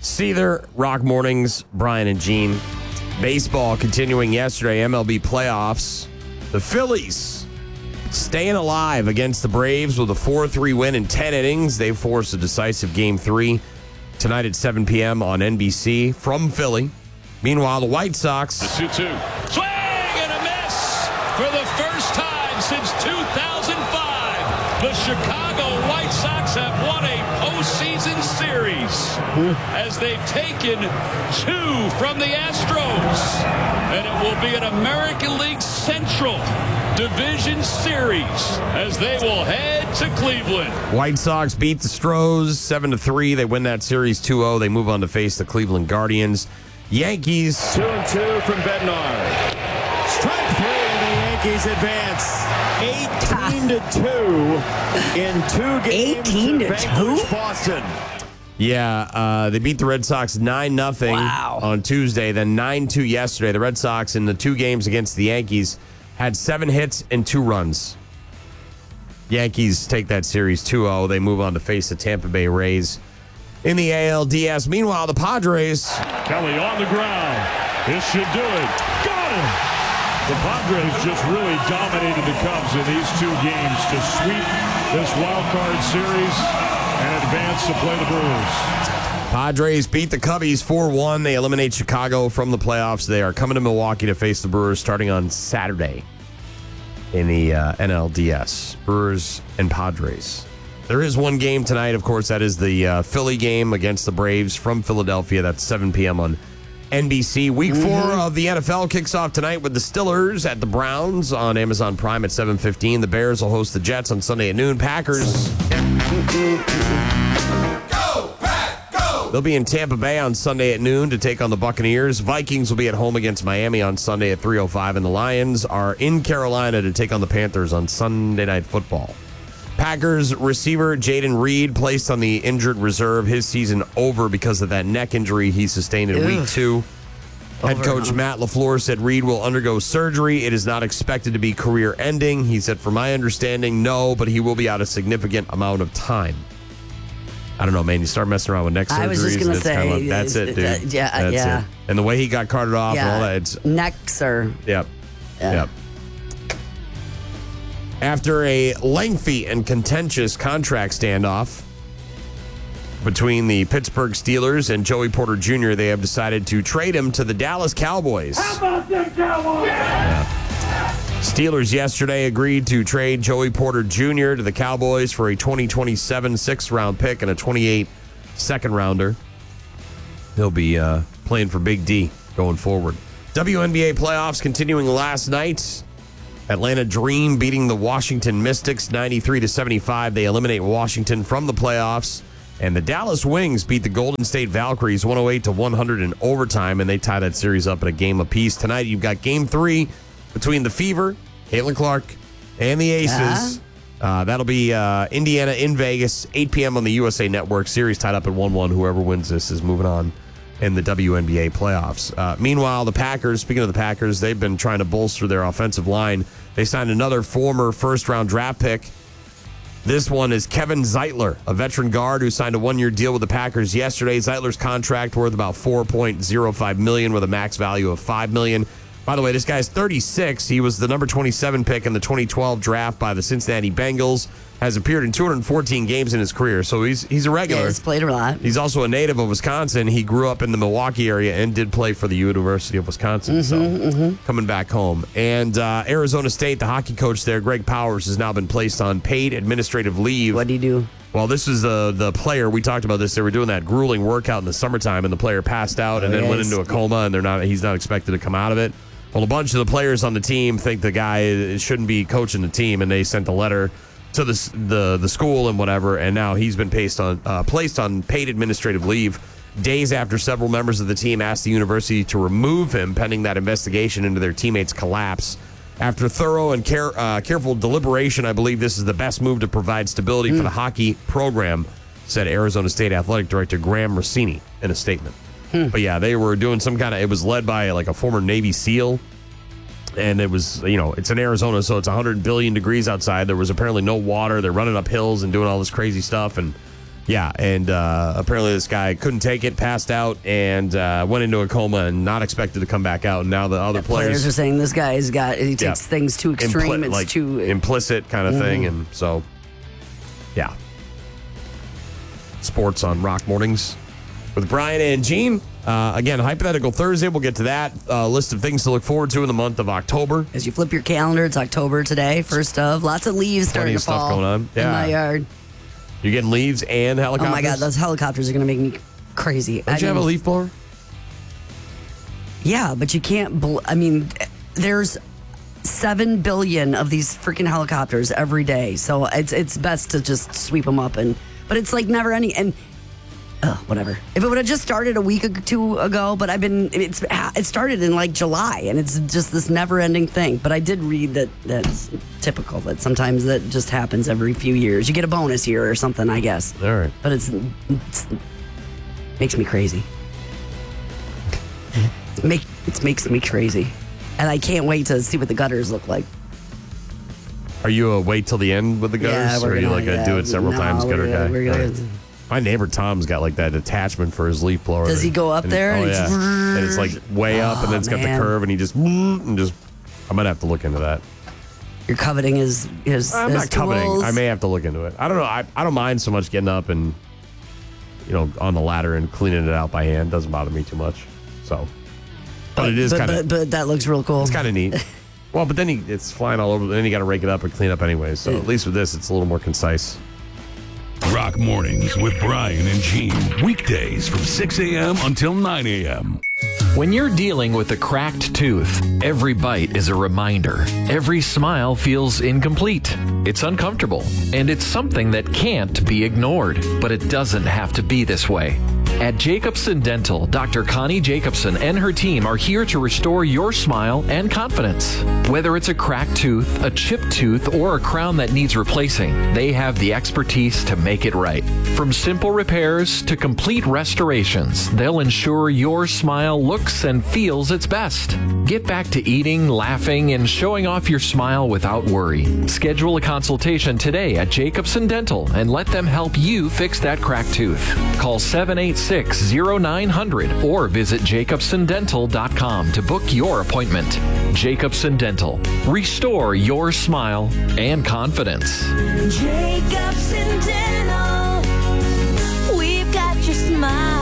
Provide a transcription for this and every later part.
Seether, Rock Mornings, Brian and Gene. Baseball continuing yesterday, MLB playoffs. The Phillies staying alive against the Braves with a 4-3 win in 10 innings. They forced a decisive Game 3 tonight at 7 p.m. on NBC from Philly. Meanwhile, the White Sox. The 2-2. Swing and a miss for the first time since 2005. The Chicago White Sox have won a postseason series as they've taken 2 from the Astros. And it will be an American League Central Division Series as they will head to Cleveland. White Sox beat the Stros 7-3. They win that series 2-0. They move on to face the Cleveland Guardians. Yankees. 2-2 from Bednar. Strike 3 and the Yankees advance 18-2 in 2 games. 18-2? Boston. Yeah, they beat the Red Sox 9-0 on Tuesday, then 9-2 yesterday. The Red Sox in the 2 games against the Yankees had 7 hits and 2 runs. Yankees take that series 2-0. They move on to face the Tampa Bay Rays in the ALDS. Meanwhile, the Padres. Kelly on the ground. This should do it. Got him. The Padres just really dominated the Cubs in these 2 games to sweep this wild card series and advance to play the Brewers. Padres beat the Cubbies 4-1. They eliminate Chicago from the playoffs. They are coming to Milwaukee to face the Brewers starting on Saturday in the NLDS. Brewers and Padres. There is one game tonight, of course. That is the Philly game against the Braves from Philadelphia. That's 7 p.m. on NBC. Week 4 of the NFL kicks off tonight with the Steelers at the Browns on Amazon Prime at 7:15. The Bears will host the Jets on Sunday at noon. Packers. They'll be in Tampa Bay on Sunday at noon to take on the Buccaneers. Vikings will be at home against Miami on Sunday at 3:05. And the Lions are in Carolina to take on the Panthers on Sunday Night Football. Packers receiver Jaden Reed placed on the injured reserve. His season over because of that neck injury he sustained in Week 2. Head coach Matt LaFleur said Reed will undergo surgery. It is not expected to be career-ending. He said, from my understanding, no, but he will be out a significant amount of time. I don't know, man. You start messing around with neck surgeries. I was just going to say. That's it, dude. Yeah. That's it. And the way he got carted off and all that. It's, necks are. Yep. After a lengthy and contentious contract standoff between the Pittsburgh Steelers and Joey Porter Jr., they have decided to trade him to the Dallas Cowboys. How about them Cowboys? Steelers yesterday agreed to trade Joey Porter Jr. to the Cowboys for a 2027 6th-round pick and a 28 second-rounder. He'll be playing for Big D going forward. WNBA playoffs continuing last night. Atlanta Dream beating the Washington Mystics 93-75. They eliminate Washington from the playoffs. And the Dallas Wings beat the Golden State Valkyries 108-100 in overtime, and they tie that series up in a game apiece. Tonight, you've got Game 3 between the Fever, Caitlin Clark, and the Aces. That'll be Indiana in Vegas, 8 p.m. on the USA Network. Series tied up at 1-1. Whoever wins this is moving on in the WNBA playoffs. Meanwhile, the Packers, speaking of the Packers, they've been trying to bolster their offensive line. They signed another former first-round draft pick. This one is Kevin Zeitler, a veteran guard who signed a 1-year deal with the Packers yesterday. Zeitler's contract worth about $4.05 million with a max value of $5 million. By the way, this guy's 36. He was the number 27 pick in the 2012 draft by the Cincinnati Bengals. Has appeared in 214 games in his career, so he's a regular. Yeah, he's played a lot. He's also a native of Wisconsin. He grew up in the Milwaukee area and did play for the University of Wisconsin. Coming back home. And Arizona State, the hockey coach there, Greg Powers, has now been placed on paid administrative leave. What did he do? Well, this is the player. We talked about this. They were doing that grueling workout in the summertime, and the player passed out and then went into a coma, and he's not expected to come out of it. Well, a bunch of the players on the team think the guy shouldn't be coaching the team, and they sent a letter to the school and whatever, and now he's been placed on paid administrative leave days after several members of the team asked the university to remove him pending that investigation into their teammates' collapse. After thorough and careful deliberation, I believe this is the best move to provide stability for the hockey program, said Arizona State Athletic Director Graham Rossini in a statement. But yeah, they were doing some kind of, it was led by like a former Navy SEAL. And it was, it's in Arizona, so it's 100 billion degrees outside. There was apparently no water. They're running up hills and doing all this crazy stuff. And Yeah, and apparently this guy couldn't take it, passed out, and went into a coma and not expected to come back out. And now the other Players are saying this guy's he takes things too extreme. It's too implicit kind of thing. And so, yeah. Sports on Rock Mornings with Brian and Gene. Again, Hypothetical Thursday. We'll get to that. List of things to look forward to in the month of October. As you flip your calendar, it's October today, first of. Lots of leaves starting to fall. Plenty of stuff going on. In my yard. You're getting leaves and helicopters? Oh, my God. Those helicopters are going to make me crazy. Don't you have a leaf blower? Yeah, but you can't... there's 7 billion of these freaking helicopters every day. So it's best to just sweep them up. But it's like never any... And whatever. If it would have just started a week or two ago, but it started in like July, and it's just this never-ending thing. But I did read that's typical, that sometimes that just happens every few years. You get a bonus year or something, I guess. All right. But it makes me crazy. It makes me crazy. And I can't wait to see what the gutters look like. Are you a wait till the end with the gutters? Yeah, or are you like a do it several times gutter guy? We're gonna, My neighbor Tom's got like that attachment for his leaf blower. Does he go up there? And it's like way up, and then it's got the curve, and he just. I might have to look into that. You're coveting his I'm not coveting. tools. I may have to look into it. I don't know. I don't mind so much getting up and on the ladder and cleaning it out by hand. Doesn't bother me too much. So, but it is kind of. But that looks real cool. It's kind of neat. Well, but then it's flying all over. Then you got to rake it up and clean up anyways. So at least with this, it's a little more concise. Rock Mornings with Brian and Gene. Weekdays from 6 a.m. until 9 a.m. When you're dealing with a cracked tooth, every bite is a reminder. Every smile feels incomplete. It's uncomfortable, and it's something that can't be ignored. But it doesn't have to be this way. At Jacobson Dental, Dr. Connie Jacobson and her team are here to restore your smile and confidence. Whether it's a cracked tooth, a chipped tooth, or a crown that needs replacing, they have the expertise to make it right. From simple repairs to complete restorations, they'll ensure your smile looks and feels its best. Get back to eating, laughing, and showing off your smile without worry. Schedule a consultation today at Jacobson Dental and let them help you fix that cracked tooth. Call 786-0900 or visit jacobsondental.com to book your appointment. Jacobson Dental. Restore your smile and confidence. Jacobson Dental, we've got your smile.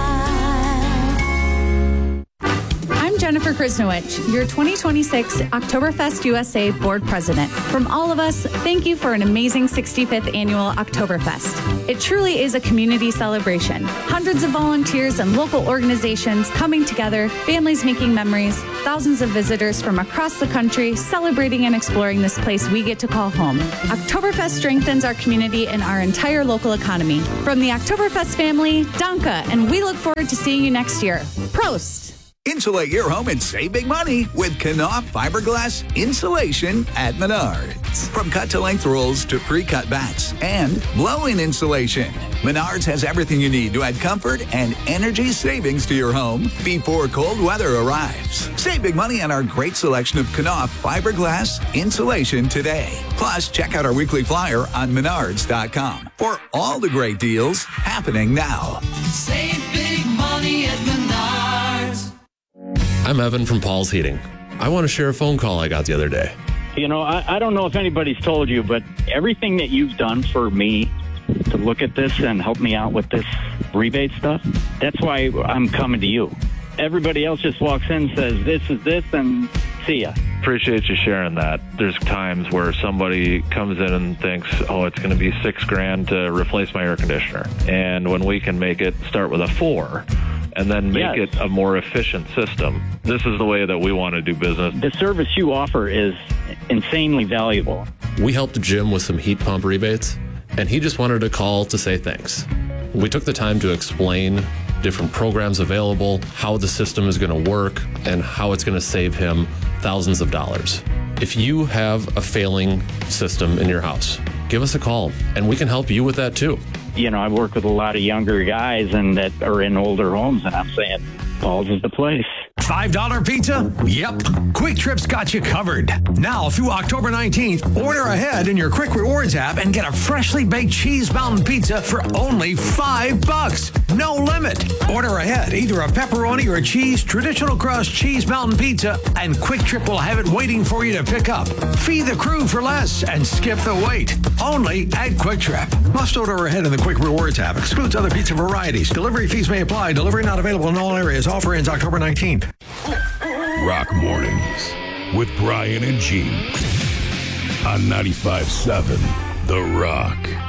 I'm Jennifer Krisnowicz, your 2026 Oktoberfest USA Board President. From all of us, thank you for an amazing 65th annual Oktoberfest. It truly is a community celebration. Hundreds of volunteers and local organizations coming together, families making memories, thousands of visitors from across the country celebrating and exploring this place we get to call home. Oktoberfest strengthens our community and our entire local economy. From the Oktoberfest family, Danke, and we look forward to seeing you next year. Prost! Insulate your home and save big money with Knauf fiberglass insulation at Menards. From cut-to-length rolls to pre-cut bats and blow-in insulation, Menards has everything you need to add comfort and energy savings to your home before cold weather arrives. Save big money on our great selection of Knauf fiberglass insulation today. Plus, check out our weekly flyer on Menards.com for all the great deals happening now. Save big money at Menards. I'm Evan from Paul's Heating. I want to share a phone call I got the other day. You know, I don't know if anybody's told you, but everything that you've done for me to look at this and help me out with this rebate stuff, that's why I'm coming to you. Everybody else just walks in, says, this is this, and see ya. Appreciate you sharing that. There's times where somebody comes in and thinks, oh, it's going to be $6,000 to replace my air conditioner. And when we can make it start with a 4 and then make it a more efficient system, this is the way that we want to do business. The service you offer is insanely valuable. We helped Jim with some heat pump rebates, and he just wanted to call to say thanks. We took the time to explain different programs available, how the system is going to work, and how it's going to save him thousands of dollars. If you have a failing system in your house, give us a call, and we can help you with that too. You know, I work with a lot of younger guys and that are in older homes, and I'm saying, Paul's is the place. $5 pizza? Yep. Quick Trip's got you covered. Now through October 19th, order ahead in your Quick Rewards app and get a freshly baked Cheese Mountain Pizza for only $5. No limit. Order ahead, either a pepperoni or a cheese traditional crust Cheese Mountain Pizza, and Quick Trip will have it waiting for you to pick up. Feed the crew for less and skip the wait. Only at Quick Trip. Must order ahead in the Quick Rewards app. Excludes other pizza varieties. Delivery fees may apply. Delivery not available in all areas. Offer ends October 19th. Rock Mornings with Brian and Gene on 95.7 The Rock.